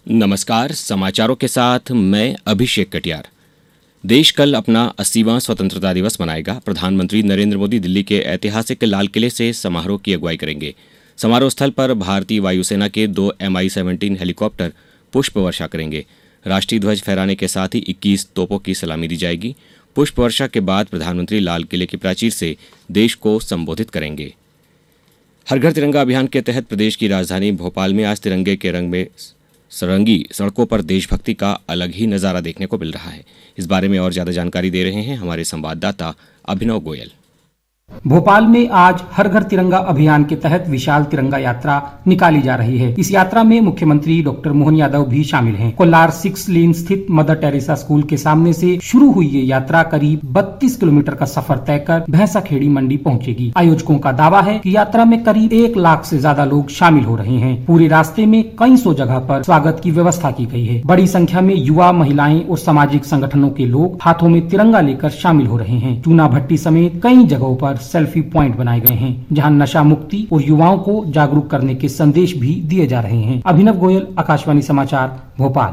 नमस्कार, समाचारों के साथ मैं अभिषेक कटियार। देश कल अपना 80वां स्वतंत्रता दिवस मनाएगा। प्रधानमंत्री नरेंद्र मोदी दिल्ली के ऐतिहासिक लाल किले से समारोह की अगुवाई करेंगे। समारोह स्थल पर भारतीय वायुसेना के 2 MI-17 हेलीकॉप्टर पुष्प वर्षा करेंगे। राष्ट्रीय ध्वज फहराने के साथ ही 21 तोपों की सलामी दी जाएगी। पुष्प वर्षा के बाद प्रधानमंत्री लाल किले की प्राचीर से देश को संबोधित करेंगे। हर घर तिरंगा अभियान के तहत प्रदेश की राजधानी भोपाल में आज तिरंगे के रंग में सरंगी सड़कों पर देशभक्ति का अलग ही नज़ारा देखने को मिल रहा है। इस बारे में और ज्यादा जानकारी दे रहे हैं हमारे संवाददाता अभिनव गोयल। भोपाल में आज हर घर तिरंगा अभियान के तहत विशाल तिरंगा यात्रा निकाली जा रही है। इस यात्रा में मुख्यमंत्री डॉक्टर मोहन यादव भी शामिल हैं। कोलार 6 लेन स्थित मदर टेरेसा स्कूल के सामने से शुरू हुई ये यात्रा करीब 32 किलोमीटर का सफर तय कर भैंसाखेड़ी मंडी पहुंचेगी। आयोजकों का दावा है कि यात्रा में करीब 1 लाख से ज्यादा लोग शामिल हो रहे हैं। पूरे रास्ते में कई सौ जगह पर स्वागत की व्यवस्था की गई है। बड़ी संख्या में युवा, महिलाएं और सामाजिक संगठनों के लोग हाथों में तिरंगा लेकर शामिल हो रहे हैं। चूना भट्टी समेत कई जगहों पर सेल्फी पॉइंट बनाए गए हैं, जहां नशा मुक्ति और युवाओं को जागरूक करने के संदेश भी दिए जा रहे हैं। अभिनव गोयल, आकाशवाणी समाचार, भोपाल।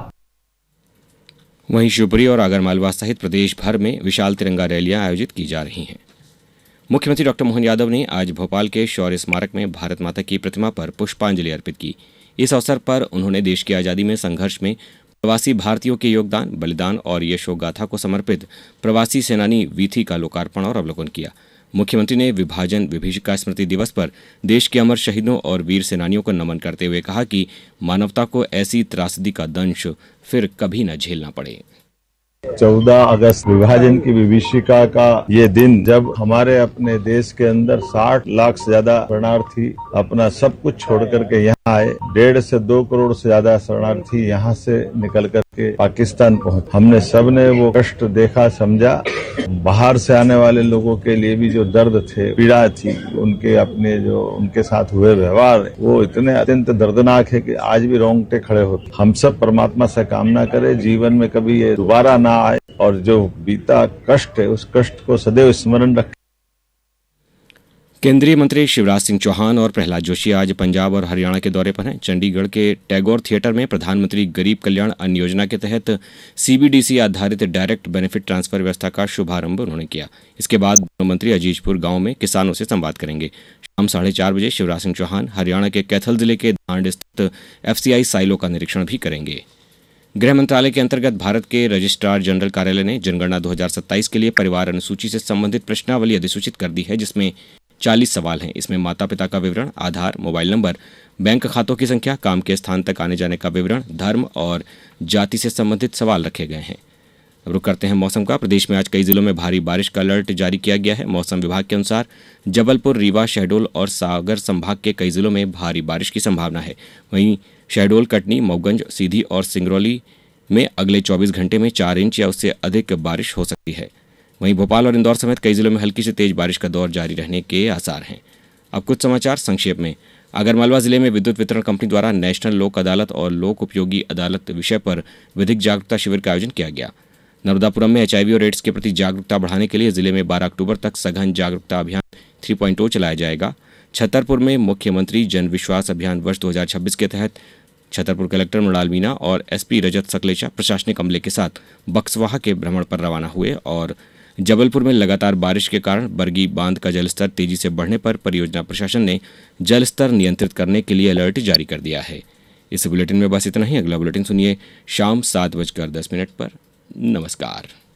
वहीं शिवपुरी और आगरमालवा सहित प्रदेश भर में विशाल तिरंगा रैलियां आयोजित की जा रही हैं। मुख्यमंत्री डॉक्टर मोहन यादव ने आज भोपाल के शौर्य स्मारक में भारत माता की प्रतिमा पर पुष्पांजलि अर्पित की। इस अवसर पर उन्होंने देश की आजादी में संघर्ष में प्रवासी भारतीयों के योगदान, बलिदान और यशोगाथा को समर्पित प्रवासी सेनानी वीथी का लोकार्पण और अवलोकन किया। मुख्यमंत्री ने विभाजन विभीषिका स्मृति दिवस पर देश के अमर शहीदों और वीर सेनानियों को नमन करते हुए कहा कि मानवता को ऐसी त्रासदी का दंश फिर कभी न झेलना पड़े। 14 अगस्त विभाजन की विभीषिका का ये दिन, जब हमारे अपने देश के अंदर 60 लाख से ज्यादा शरणार्थी अपना सब कुछ छोड़ करके यहाँ आए। 1.5 से 2 करोड़ से ज्यादा शरणार्थी यहाँ से निकल करके पाकिस्तान पहुंचे। हमने सबने वो कष्ट देखा, समझा। बाहर से आने वाले लोगों के लिए भी जो दर्द थे, पीड़ा थी, उनके अपने जो उनके साथ हुए व्यवहार, वो इतने अत्यंत दर्दनाक है कि आज भी रोंगटे खड़े होते। हम सब परमात्मा से कामना करें जीवन में कभी ये दोबारा ना आए और जो बीता कष्ट है उस कष्ट को सदैव स्मरण रखें। केंद्रीय मंत्री शिवराज सिंह चौहान और प्रहलाद जोशी आज पंजाब और हरियाणा के दौरे पर हैं। चंडीगढ़ के टैगोर थिएटर में प्रधानमंत्री गरीब कल्याण अन्न योजना के तहत CBDC आधारित डायरेक्ट बेनिफिट ट्रांसफर व्यवस्था का शुभारंभ उन्होंने किया। इसके बाद दोनों मंत्री अजीजपुर गांव में किसानों से संवाद करेंगे। शाम 4:30 बजे शिवराज सिंह चौहान हरियाणा के कैथल जिले के धांड स्थित FCI साइलो का निरीक्षण भी करेंगे। गृह मंत्रालय के अंतर्गत भारत के रजिस्ट्रार जनरल कार्यालय ने जनगणना 2027 के लिए परिवार अनुसूची से संबंधित प्रश्नावली अधिसूचित कर दी है, जिसमें 40 सवाल हैं। इसमें माता पिता का विवरण, आधार, मोबाइल नंबर, बैंक खातों की संख्या, काम के स्थान तक आने जाने का विवरण, धर्म और जाति से संबंधित सवाल रखे गए हैं। अब रुक करते हैं मौसम का। प्रदेश में आज कई जिलों में भारी बारिश का अलर्ट जारी किया गया है। मौसम विभाग के अनुसार जबलपुर, रीवा, शहडोल और सागर संभाग के कई जिलों में भारी बारिश की संभावना है। वहीं शहडोल, कटनी, मऊगंज, सीधी और सिंगरौली में अगले 24 घंटे में 4 इंच या उससे अधिक बारिश हो सकती है। वहीं भोपाल और इंदौर समेत कई जिलों में हल्की से तेज बारिश का दौर जारी रहने के आसार हैं। अब कुछ समाचार संक्षेप में। आगरमालवा जिले में विद्युत वितरण कंपनी द्वारा नेशनल लोक अदालत और लोक उपयोगी अदालत विषय पर विधिक जागरूकता शिविर का आयोजन किया गया। नर्मदापुरम में HIV और एड्स के प्रति जागरूकता बढ़ाने के लिए जिले में 12 अक्टूबर तक सघन जागरूकता अभियान 3.0 चलाया जाएगा। छतरपुर में मुख्यमंत्री जन विश्वास अभियान वर्ष 2026 के तहत छतरपुर कलेक्टर मृणाल मीणा और SP रजत सकलेचा प्रशासनिक अमले के साथ बक्सवाहा के भ्रमण पर रवाना हुए। और जबलपुर में लगातार बारिश के कारण बरगी बांध का जलस्तर तेजी से बढ़ने पर परियोजना प्रशासन ने जलस्तर नियंत्रित करने के लिए अलर्ट जारी कर दिया है। इस बुलेटिन में बस इतना ही। अगला बुलेटिन सुनिए शाम 7:10 पर। नमस्कार।